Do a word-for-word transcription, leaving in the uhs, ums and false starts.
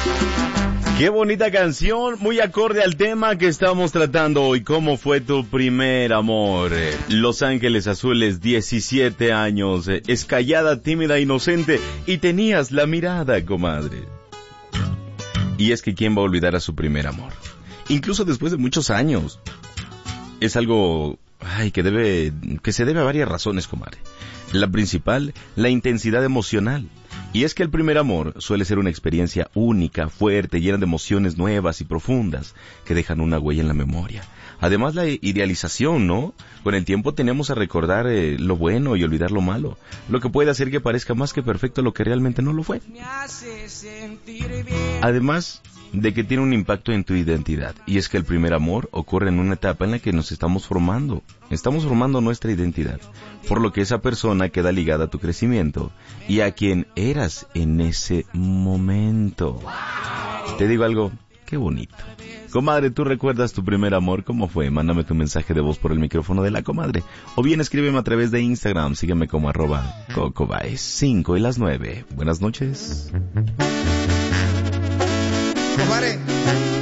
Qué bonita canción, muy acorde al tema que estamos tratando hoy. ¿Cómo fue tu primer amor? Los Ángeles Azules, diecisiete años, es callada, tímida, inocente, y tenías la mirada, comadre. Y es que ¿quién va a olvidar a su primer amor? Incluso después de muchos años. Es algo, ay, que debe, que se debe a varias razones, comadre. La principal, la intensidad emocional. Y es que el primer amor suele ser una experiencia única, fuerte, llena de emociones nuevas y profundas, que dejan una huella en la memoria. Además, la idealización, ¿no? Con el tiempo tenemos a recordar eh, lo bueno y olvidar lo malo, lo que puede hacer que parezca más que perfecto lo que realmente no lo fue. Además de que tiene un impacto en tu identidad, y es que el primer amor ocurre en una etapa en la que nos estamos formando, estamos formando nuestra identidad, por lo que esa persona queda ligada a tu crecimiento y a quien eras en ese momento. Te digo algo, qué bonito. Comadre, ¿tú recuerdas tu primer amor? ¿Cómo fue? Mándame tu mensaje de voz por el micrófono de la comadre. O bien escríbeme a través de Instagram. Sígueme como arroba cocobaes cinco y las nueve. Buenas noches. Comadre.